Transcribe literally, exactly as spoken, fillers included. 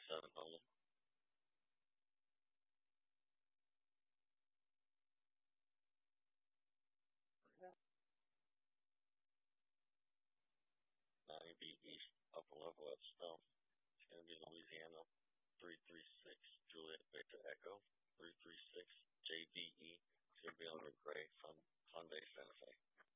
seven Nolan. nine B East, Upper Level at Stone. It's going to be Louisiana. three three six Juliet Victor Echo. three three six J B E. It's going to be on the gray from Hyundai Santa Fe.